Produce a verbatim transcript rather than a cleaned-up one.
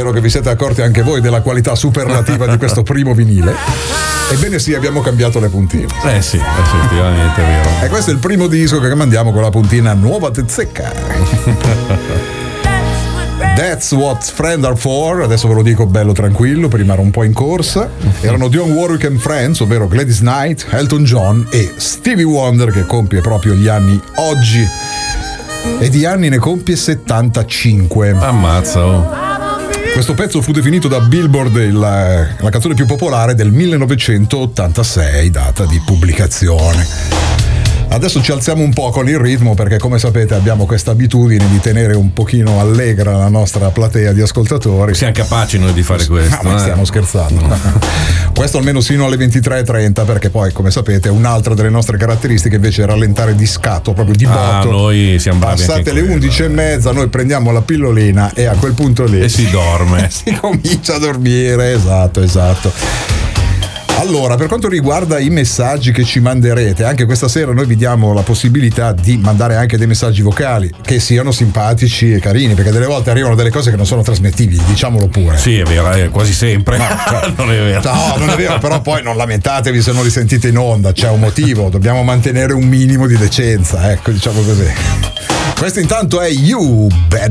spero che vi siete accorti anche voi della qualità superlativa di questo primo vinile. Ebbene sì, abbiamo cambiato le puntine. Eh sì, effettivamente è vero. E questo è il primo disco che mandiamo con la puntina nuova tezzecca. That's what friends are for. Adesso ve lo dico bello tranquillo, prima ero un po' in corsa. Erano Dionne Warwick and Friends, ovvero Gladys Knight, Elton John e Stevie Wonder, che compie proprio gli anni oggi. E di anni ne compie settantacinque. Ammazza, oh. Questo pezzo fu definito da Billboard il, la canzone più popolare del millenovecentottantasei, data di pubblicazione. Adesso ci alziamo un po' con il ritmo, perché come sapete abbiamo questa abitudine di tenere un pochino allegra la nostra platea di ascoltatori. Siamo capaci noi di fare questo. Ah, ma stiamo eh? scherzando. Questo almeno sino alle ventitré e trenta, perché poi come sapete un'altra delle nostre caratteristiche invece è rallentare di scatto, proprio di botto. Ah, noi siamo bravi. Passate le undici e mezza, noi prendiamo la pillolina e a quel punto lì e si dorme. si comincia a dormire, esatto, esatto. Allora, per quanto riguarda i messaggi che ci manderete, anche questa sera noi vi diamo la possibilità di mandare anche dei messaggi vocali che siano simpatici e carini, perché delle volte arrivano delle cose che non sono trasmettibili, diciamolo pure. Sì, è vero, è quasi sempre. No, cioè, non è vero. No, non è vero, però poi non lamentatevi se non li sentite in onda, c'è un motivo, dobbiamo mantenere un minimo di decenza, ecco, diciamo così. Questo intanto è You Bad